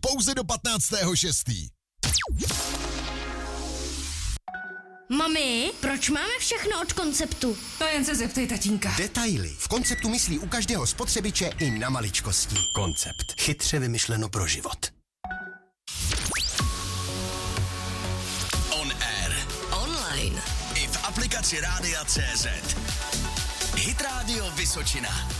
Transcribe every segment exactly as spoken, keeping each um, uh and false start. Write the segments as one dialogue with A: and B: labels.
A: pouze do patnáctého šestého
B: Mami, proč máme všechno od Konceptu?
C: To jen se zeptej tatínka.
D: Detaily. V Konceptu myslí u každého spotřebiče i na maličkosti. Koncept. Chytře vymyšleno pro život.
E: On air.
B: Online.
E: I v aplikaci Rádia C Z. Hit Radio Vysočina.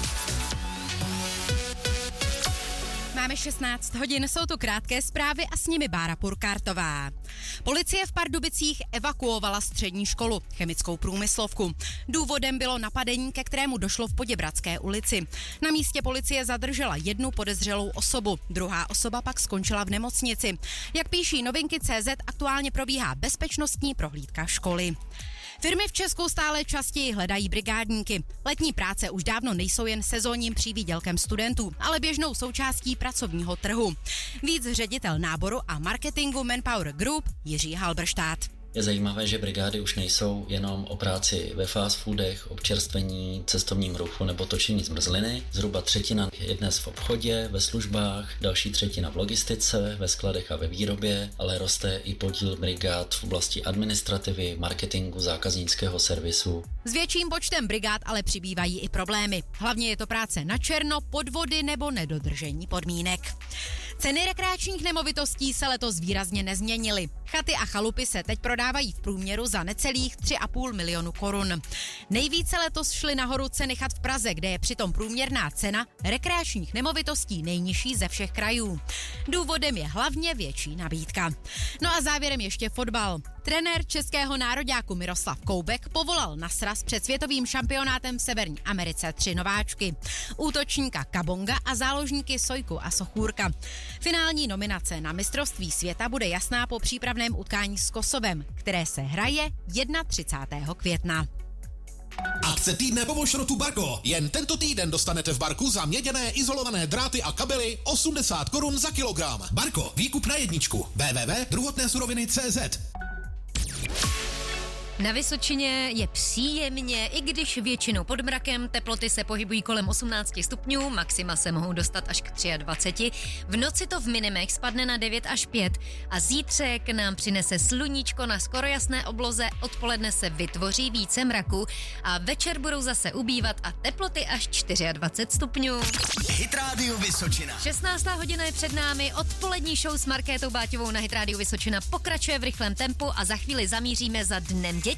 F: Máme šestnáct hodin, jsou to krátké zprávy a s nimi Bára Purkártová. Policie v Pardubicích evakuovala střední školu, chemickou průmyslovku. Důvodem bylo napadení, ke kterému došlo v Poděbradské ulici. Na místě policie zadržela jednu podezřelou osobu, druhá osoba pak skončila v nemocnici. Jak píší Novinky tečka cé zet, aktuálně probíhá bezpečnostní prohlídka školy. Firmy v Česku stále častěji hledají brigádníky. Letní práce už dávno nejsou jen sezónním přivýdělkem studentů, ale běžnou součástí pracovního trhu. Víc ředitel náboru a marketingu Manpower Group Jiří Halberštát.
G: Je zajímavé, že brigády už nejsou jenom o práci ve fast foodech, občerstvení, cestovním ruchu nebo točení zmrzliny. Zhruba třetina je dnes v obchodě, ve službách, další třetina v logistice, ve skladech a ve výrobě, ale roste i podíl brigád v oblasti administrativy, marketingu, zákaznického servisu.
F: S větším počtem brigád ale přibývají i problémy. Hlavně je to práce na černo, podvody nebo nedodržení podmínek. Ceny rekreačních nemovitostí se letos výrazně nezměnily. Chaty a chalupy se teď prodávají v průměru za necelých tři a půl milionu korun. Nejvíce letos šly nahoru ceny chat v Praze, kde je přitom průměrná cena rekreačních nemovitostí nejnižší ze všech krajů. Důvodem je hlavně větší nabídka. No a závěrem ještě fotbal. Trenér českého nároďáku Miroslav Koubek povolal na sraz před světovým šampionátem v Severní Americe tři nováčky. Útočníka Kabonga a záložníky Sojku a Sochůrka. Finální nominace na mistrovství světa bude jasná po přípravném utkání s Kosovem, které se hraje třicátého prvního května.
A: Akce týdne po Vošrotu Barko. Jen tento týden dostanete v Barku za měděné izolované dráty a kabely osmdesát korun za kilogram. Barko, výkup na jedničku. w w w tečka druhotné suroviny tečka cé zet.
C: Na Vysočině je příjemně, i když většinou pod mrakem, teploty se pohybují kolem osmnáct stupňů, maxima se mohou dostat až k dvacet tři. V noci to v minimech spadne na devět až pět a zítřek nám přinese sluníčko na skoro jasné obloze, odpoledne se vytvoří více mraku a večer budou zase ubývat a teploty až dvacet čtyři stupňů.
E: Hit Radio Vysočina.
C: šestnáctá hodina je před námi, odpolední show s Markétou Báťovou na Hit Radio Vysočina pokračuje v rychlém tempu a za chvíli zamíříme za dnem dětí.